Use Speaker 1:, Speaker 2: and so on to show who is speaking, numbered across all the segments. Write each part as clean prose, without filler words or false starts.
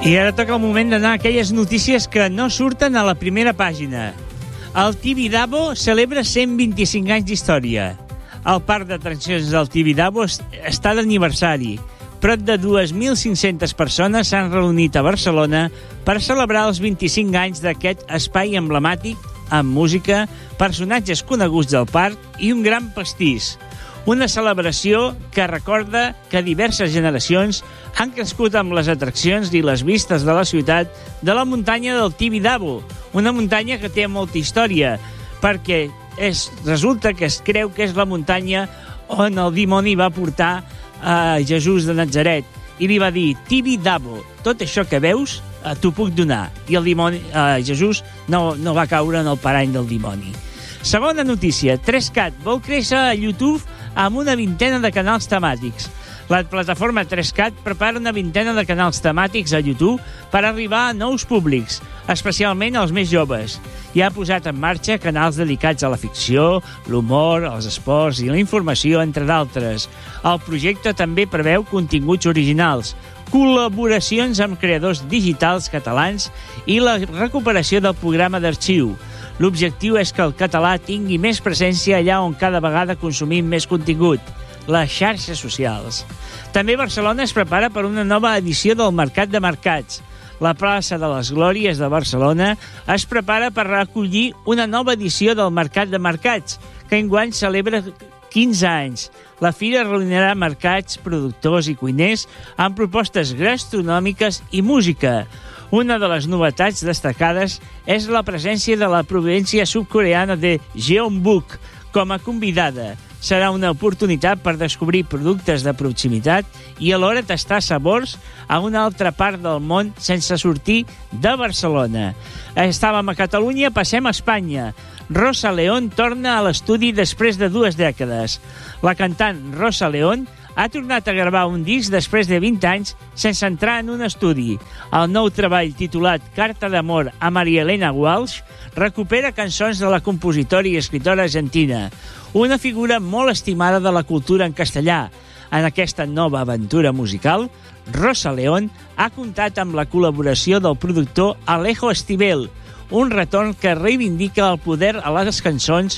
Speaker 1: I ara toca el moment d'anar a aquelles notícies que no surten a la primera pàgina. El Tibidabo celebra 125 anys d'història. El parc d'atraccions del Tibidabo està d'aniversari. Prop de 2.500 persones s'han reunit a Barcelona per celebrar els 25 anys d'aquest espai emblemàtic amb música, personatges coneguts del parc i un gran pastís. Una celebració que recorda que diverses generacions han crescut amb les atraccions i les vistes de la ciutat de la muntanya del Tibidabo, una muntanya que té molta història, perquè resulta que es creu que és la muntanya on el dimoni va portar a Jesús de Natzaret i li va dir: Tibidabo, tot això que veus t'ho puc donar. I el dimoni, Jesús no va caure en el parany del dimoni. Segona notícia, 3CAT vol créixer a YouTube amb una vintena de canals temàtics. La plataforma 3CAT prepara una vintena de canals temàtics a YouTube per arribar a nous públics, especialment als més joves. I ha posat en marxa canals dedicats a la ficció, l'humor, els esports i la informació, entre d'altres. El projecte també preveu continguts originals, col·laboracions amb creadors digitals catalans i la recuperació del programa d'arxiu. L'objectiu és que el català tingui més presència allà on cada vegada consumim més contingut, les xarxes socials. També Barcelona es prepara per una nova edició del Mercat de Mercats. La plaça de les Glòries de Barcelona es prepara per recollir una nova edició del Mercat de Mercats, que enguany celebra 15 anys. La fira reunirà mercats, productors i cuiners amb propostes gastronòmiques i música. Una de les novetats destacades és la presència de la província sud-coreana de Jeonbuk com a convidada. Serà una oportunitat per descobrir productes de proximitat i alhora tastar sabors a una altra part del món sense sortir de Barcelona. Estàvem a Catalunya, passem a Espanya. Rosa León torna a l'estudi després de 2 dècades. La cantant Rosa León ha tornat a gravar un disc després de 20 anys sense entrar en un estudi. El nou treball, titulat Carta d'amor a Maria Elena Walsh, recupera cançons de la compositora i escritora argentina, una figura molt estimada de la cultura en castellà. En aquesta nova aventura musical, Rosa León ha comptat amb la col·laboració del productor Alejo Stivel, un retorn que reivindica el poder a les cançons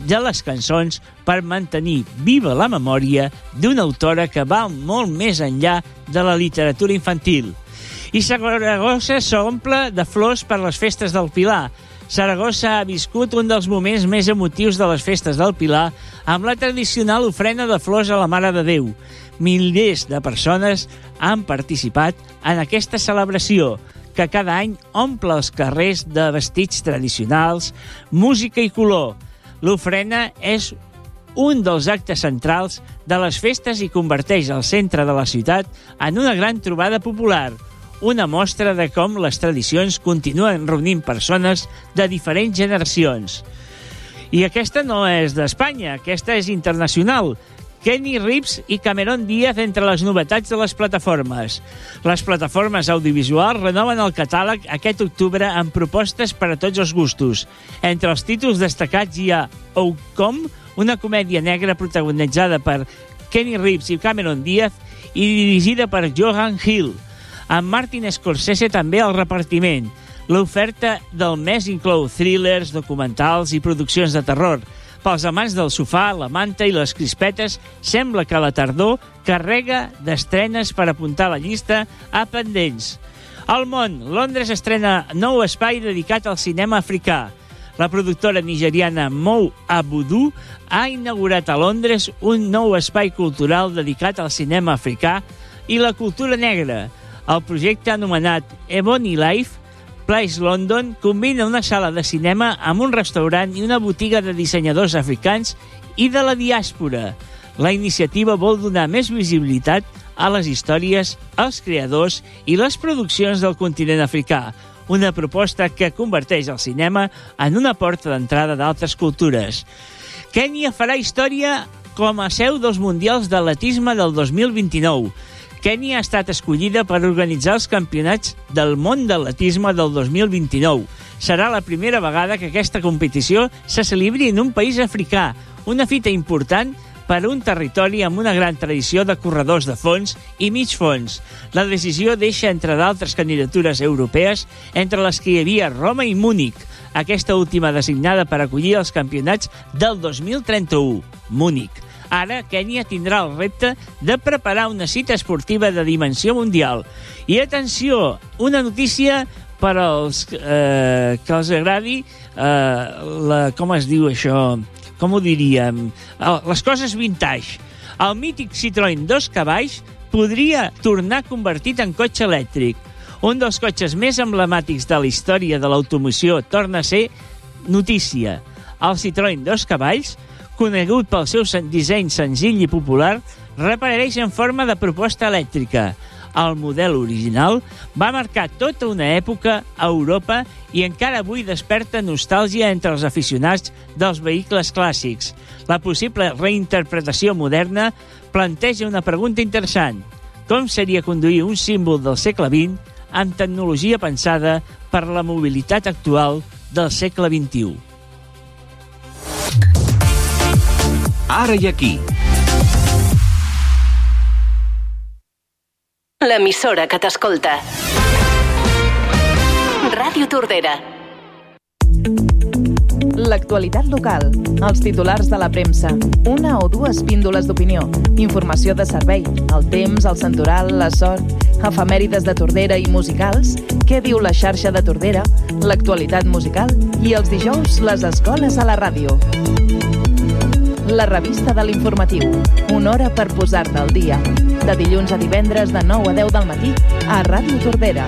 Speaker 1: per mantenir viva la memòria d'una autora que va molt més enllà de la literatura infantil. I Saragossa s'omple de flors per les festes del Pilar. Saragossa ha viscut un dels moments més emotius de les festes del Pilar amb la tradicional ofrena de flors a la Mare de Déu. Milers de persones han participat en aquesta celebració, que cada any omple els carrers de vestits tradicionals, música i color. L'ofrena és un dels actes centrals de les festes i converteix el centre de la ciutat en una gran trobada popular, una mostra de com les tradicions continuen reunint persones de diferents generacions. I aquesta no és d'Espanya, aquesta és internacional. Kenny Reeves i Cameron Díaz entre les novetats de les plataformes. Les plataformes audiovisuals renoven el catàleg aquest octubre amb propostes per a tots els gustos. Entre els títols destacats hi ha Outcome, una comèdia negra protagonitzada per Kenny Reeves i Cameron Díaz i dirigida per Johan Hill. Amb Martin Scorsese també al repartiment. L'oferta del mes inclou thrillers, documentals i produccions de terror. Pels amants del sofà, la manta i les crispetes, sembla que la tardor carrega d'estrenes per apuntar a la llista a pendents. Al món, Londres estrena nou espai dedicat al cinema africà. La productora nigeriana Mou Abudu ha inaugurat a Londres un nou espai cultural dedicat al cinema africà i la cultura negra. El projecte anomenat Ebony Life Place London combina una sala de cinema amb un restaurant i una botiga de dissenyadors africans i de la diàspora. La iniciativa vol donar més visibilitat a les històries, als creadors i les produccions del continent africà, una proposta que converteix el cinema en una porta d'entrada d'altres cultures. Kènia farà història com a seu dels Mundials d'Atletisme del 2029. Kènia ha estat escollida per organitzar els campionats del món d'atletisme del 2029. Serà la primera vegada que aquesta competició se celebri en un país africà, una fita important per un territori amb una gran tradició de corredors de fons i mig fons. La decisió deixa, entre d'altres candidatures europees, entre les que hi havia Roma i Múnich, aquesta última designada per acollir els campionats del 2031, Múnich. Ara, Kènia tindrà el repte de preparar una cita esportiva de dimensió mundial. I atenció, una notícia per als que els agradi, com es diu això? Com ho diríem? Les coses vintage. El mític Citroën 2 cavalls podria tornar convertit en cotxe elèctric. Un dels cotxes més emblemàtics de la història de l'automoció torna a ser notícia. El Citroën 2 cavalls, conegut pel seu disseny senzill i popular, reapareix en forma de proposta elèctrica. El model original va marcar tota una època a Europa i encara avui desperta nostàlgia entre els aficionats dels vehicles clàssics. La possible reinterpretació moderna planteja una pregunta interessant. Com seria conduir un símbol del segle XX amb tecnologia pensada per la mobilitat actual del segle XXI?
Speaker 2: Ara i aquí.
Speaker 3: L'emissora que t'escolta. Ràdio Tordera.
Speaker 4: L'actualitat local, els titulars de la premsa, una o dues píndoles d'opinió, informació de servei, el temps, el santoral, la sort, efemèrides de Tordera i musicals, què diu la xarxa de Tordera, l'actualitat musical i els dijous les escoles a la ràdio. La revista de l'informatiu, una hora per posar-te al dia. De dilluns a divendres de 9 a 10 del matí a Ràdio Tordera.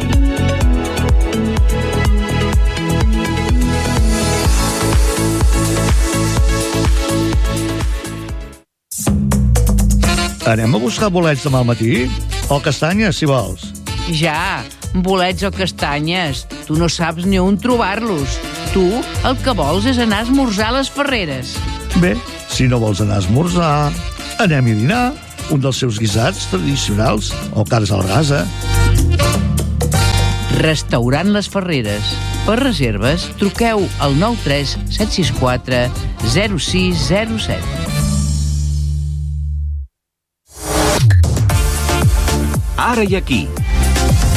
Speaker 5: Anem a buscar bolets demà al matí? O castanyes, si vols.
Speaker 6: Ja, bolets o castanyes. Tu no saps ni on trobar-los. Tu el que vols és anar a esmorzar a les Ferreres.
Speaker 5: Bé, si no vols anar a esmorzar, anem a dinar. Un dels seus guisats tradicionals, o carns al brasa.
Speaker 6: Restaurant Les Ferreres. Per reserves, truqueu al 93 764 0607.
Speaker 2: Ara i aquí.